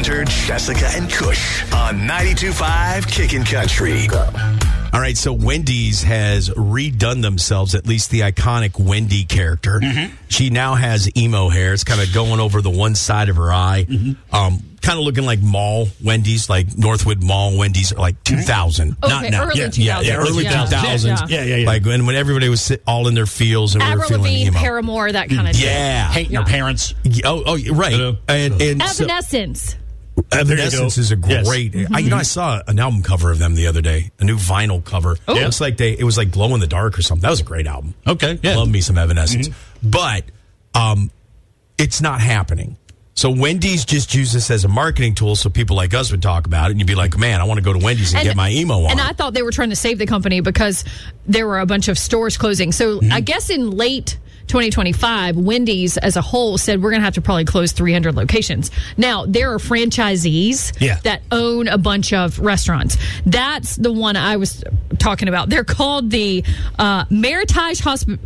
Hunter, Jessica, and Kush on 92.5 Kickin' Country. All right, so Wendy's has redone themselves, at least the iconic Wendy character. Mm-hmm. She now has emo hair. It's kind of going over the one side of her eye. Mm-hmm. Kind of looking like mall Wendy's, like Northwood Mall Wendy's, like 2000. Okay, Not now. Early 2000s. Yeah, early 2000s. Yeah. Like when everybody was all in their fields and we were feeling Lavigne, emo. Paramore, that kind of thing. Yeah. Hating your parents. Oh, right. And Evanescence. Evanescence is a great. Yes. I saw an album cover of them the other day, a new vinyl cover. Oh. It looks like it was like glow in the dark or something. That was a great album. Okay, yeah. Love me some Evanescence, but it's not happening. So Wendy's just used this as a marketing tool, so people like us would talk about it, and you'd be like, "Man, I want to go to Wendy's and get my emo on." And I thought they were trying to save the company because there were a bunch of stores closing. So I guess in late 2025, Wendy's as a whole said we're going to have to probably close 300 locations. Now, there are franchisees that own a bunch of restaurants. That's the one I was talking about. They're called the Meritage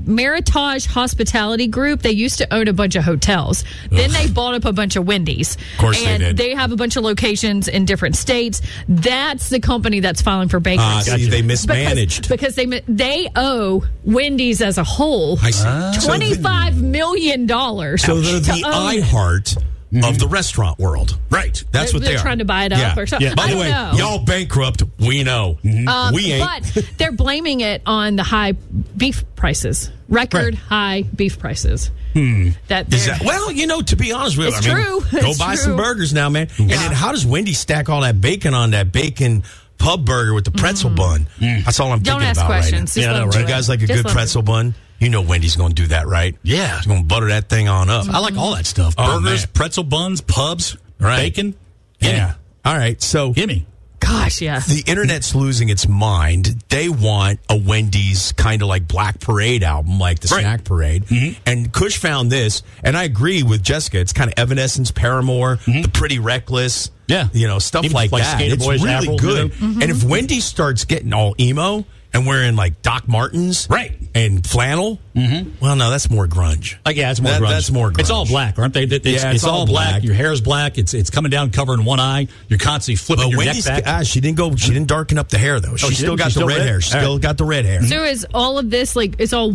Hospitality Group. They used to own a bunch of hotels. Then they bought up a bunch of Wendy's. Of course and they did. They have a bunch of locations in different states. That's the company that's filing for bankruptcy. See, they mismanaged. Because they owe Wendy's as a whole I see. $25 million. So they're the iHeart of the restaurant world. Right. That's what they're they are. trying to buy it up or something. Yeah. By the way, y'all bankrupt. We know. We ain't. But they're blaming it on the high beef prices. Record high beef prices. Is that, well, to be honest with you, It's true. Go It's buy true. some burgers now, man. And then how does Wendy stack all that bacon on that bacon pub burger with the pretzel bun? That's all I'm Don't thinking ask about questions. right Just now. let them Do do you it. guys like a Just good let them pretzel bun? You know Wendy's going to do that, right? Yeah. She's going to butter that thing on up. I like all that stuff. Oh, Burgers, man. pretzel buns, pubs, Right. bacon. Yeah. All right. So Gimme. Gosh, yeah. the internet's losing its mind. They want a Wendy's kind of like Black Parade album, like the Snack Parade. And Kush found this, and I agree with Jessica. It's kind of Evanescence, Paramore, The Pretty Reckless. Yeah. Stuff Even like like that. Skater It's Boys, really Avril, good. And if Wendy's starts getting all emo and wearing like Doc Martens, Right. and flannel, well, no, that's more grunge. It's more grunge. That's more grunge. It's all black, aren't they? It's all black. Your hair's black. It's coming down, covering one eye. You're constantly flipping your Wendy's, neck back. she didn't darken up the hair though. She she still didn't? got She's the still red red? hair. She All still right. got the red hair. So is all of this it's all